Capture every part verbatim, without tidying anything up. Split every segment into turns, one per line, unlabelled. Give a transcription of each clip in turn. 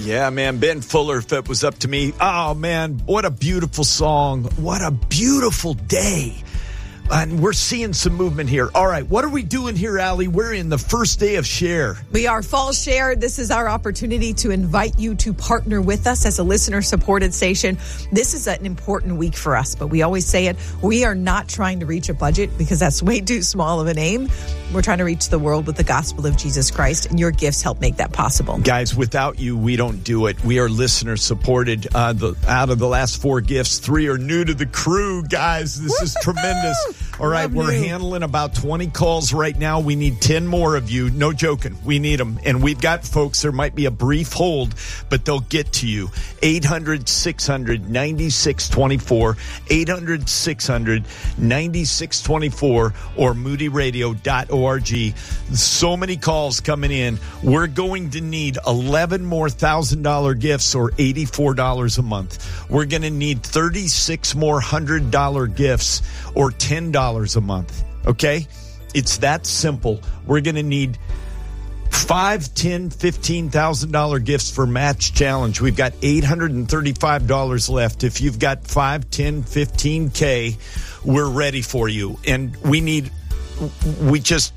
Yeah, man. Ben Fuller, if it was up to me. Oh, man, what a beautiful song. What a beautiful day. And we're seeing some movement here. All right, what are we doing here, Allie? We're in the first day of Share.
We are Fall Share. This is our opportunity to invite you to partner with us as a listener-supported station. This is an important week for us, but we always say it. We are not trying to reach a budget because that's way too small of an aim. We're trying to reach the world with the gospel of Jesus Christ, and your gifts help make that possible.
Guys, without you, we don't do it. We are listener-supported. Uh, the, out of the last four gifts, three are new to the crew. Guys, this is tremendous. All right, Love we're you. handling about twenty calls right now. We need ten more of you. No joking. We need them. And we've got folks, there might be a brief hold, but they'll get to you. eight hundred, six hundred, ninety-six twenty-four, eight hundred, six hundred, ninety-six twenty-four, or moody radio dot org. So many calls coming in. We're going to need eleven more one thousand dollars gifts, or eighty-four dollars a month. We're going to need thirty-six more one hundred dollars gifts, or ten dollars a month. Okay? It's that simple. We're going to need five, ten, fifteen thousand dollars gifts for Match Challenge. We've got eight hundred thirty-five dollars left. If you've got five, ten, fifteen K, we're ready for you. And we need we just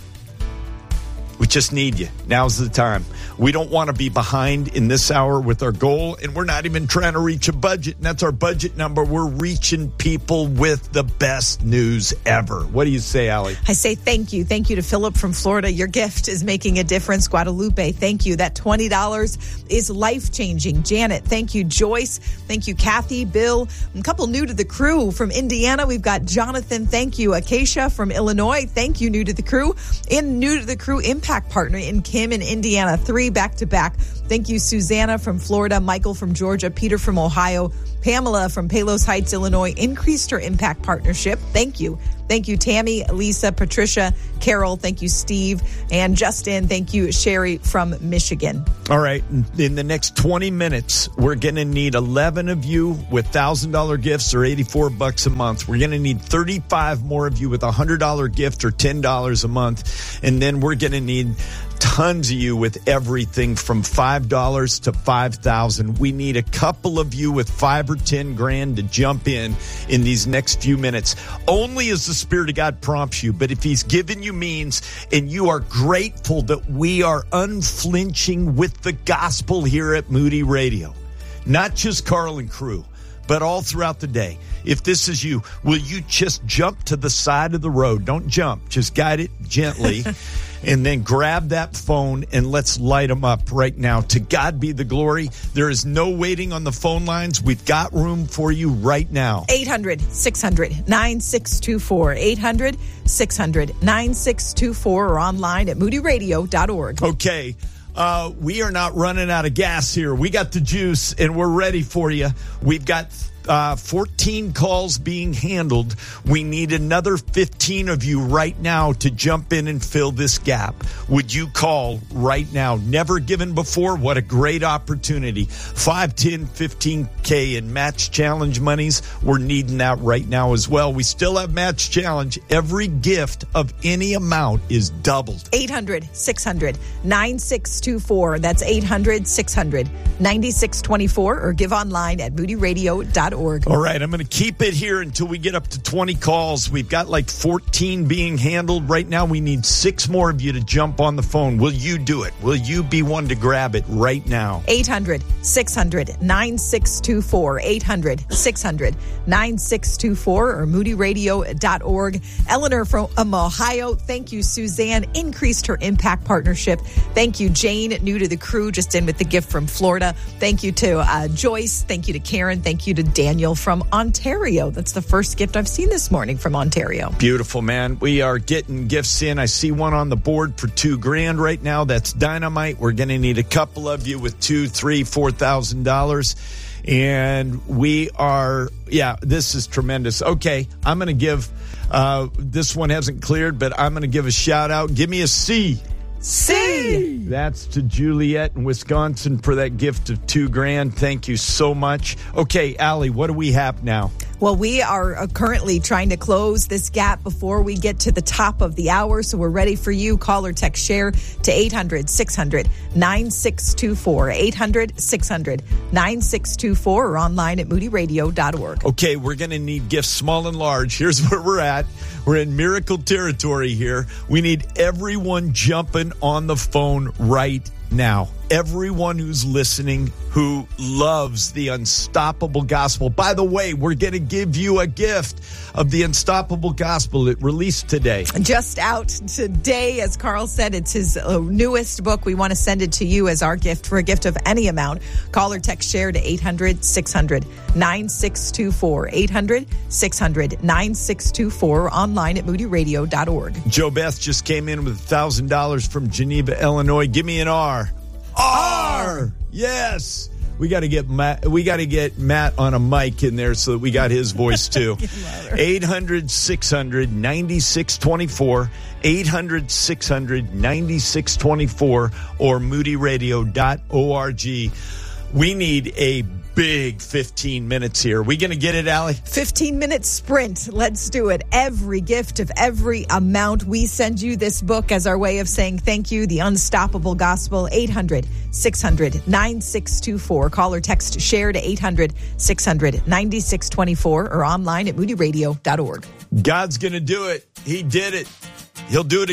we just need you. Now's the time. We don't want to be behind in this hour with our goal, and we're not even trying to reach a budget, and that's our budget number. We're reaching people with the best news ever. What do you say, Allie?
I say thank you. Thank you to Philip from Florida. Your gift is making a difference. Guadalupe, thank you. That twenty dollars is life-changing. Janet, thank you. Joyce, thank you. Kathy, Bill, a couple new to the crew from Indiana. We've got Jonathan, thank you. Acacia from Illinois, thank you, new to the crew. And new to the crew impact partner in Kim in Indiana. Three back-to-back. Thank you, Susanna from Florida, Michael from Georgia, Peter from Ohio, Pamela from Palos Heights, Illinois, increased her impact partnership. Thank you. Thank you, Tammy, Lisa, Patricia, Carol. Thank you, Steve, and Justin. Thank you, Sherry from Michigan.
All right. In the next twenty minutes, we're going to need eleven of you with one thousand dollars gifts, or eighty-four bucks a month. We're going to need thirty-five more of you with a one hundred dollars gift, or ten dollars a month. And then we're going to need tons of you with everything from five dollars to five thousand dollars. We need a couple of you with five or ten grand to jump in in these next few minutes. Only as the Spirit of God prompts you, but if He's given you means and you are grateful that we are unflinching with the gospel here at Moody Radio, not just Carl and crew, but all throughout the day. If this is you, will you just jump to the side of the road? Don't jump. Just guide it gently. And then grab that phone and let's light them up right now. To God be the glory. There is no waiting on the phone lines. We've got room for you right now.
eight hundred, six hundred, nine six two four. eight hundred, six hundred, nine six two four, or online at moody radio dot org.
Okay. Uh, we are not running out of gas here. We got the juice, and we're ready for you. We've got uh, fourteen calls being handled. We need another fifteen of you right now to jump in and fill this gap. Would you call right now? Never given before. What a great opportunity. five, ten, fifteen K in Match Challenge monies. We're needing that right now as well. We still have Match Challenge. Every gift of any amount is doubled.
eight hundred, six hundred, nine six two four. That's eight hundred, six hundred, ninety-six twenty-four, or give online at moody radio dot org.
All right, I'm going to keep it here until we get up to twenty calls. We've got like fourteen being handled right now. We need six more of you to jump on the phone. Will you do it? Will you be one to grab it right now?
eight hundred, six hundred, nine six two four. eight hundred, six hundred, nine six two four, or moody radio dot org. Eleanor from um, Ohio, thank you. Suzanne increased her impact partnership. Thank you, Jane, new to the crew, just in with the gift from Florida. Thank you to uh, Joyce. Thank you to Karen. Thank you to Daniel from Ontario. That's the first gift I've seen this morning from Ontario.
Beautiful, man. We are getting gifts in. I see one on the board for two grand right now. That's dynamite. We're going to need a couple of you with two, three, four thousand dollars. And we are, yeah, this is tremendous. Okay, I'm going to give, uh, this one hasn't cleared, but I'm going to give a shout out. Give me a C.
C.
That's to Juliet in Wisconsin for that gift of two grand. Thank you so much. Okay, Allie, what do we have now?
Well, we are uh, currently trying to close this gap before we get to the top of the hour. So we're ready for you. Call or text share to eight hundred, six hundred, nine six two four. eight hundred, six hundred, nine six two four or online at moody radio dot org.
Okay, we're going to need gifts small and large. Here's where we're at. We're in miracle territory here. We need everyone jumping on the phone right now. Everyone who's listening who loves the Unstoppable Gospel. By the way, we're going to give you a gift of the Unstoppable Gospel. It released today.
Just out today, as Carl said, it's his uh, newest book. We want to send it to you as our gift for a gift of any amount. Call or text share to eight hundred, six hundred, nine six two four. eight hundred, six hundred, nine six two four. Online at moody radio dot org.
Joe Beth just came in with one thousand dollars from Geneva, Illinois. Give me an R. R. Yes. We got to get Matt, we got to get Matt on a mic in there so that we got his voice too. eight hundred, six hundred, nine six two four. eight hundred, six hundred, nine six two four or moody radio dot org. We need a big fifteen minutes here. We going to get it, Allie?
fifteen minute sprint. Let's do it. Every gift of every amount. We send you this book as our way of saying thank you. The Unstoppable Gospel. eight hundred, six hundred, nine six two four. Call or text share to eight hundred, six hundred, nine six two four or online at moody radio dot org.
God's going to do it. He did it. He'll do it again.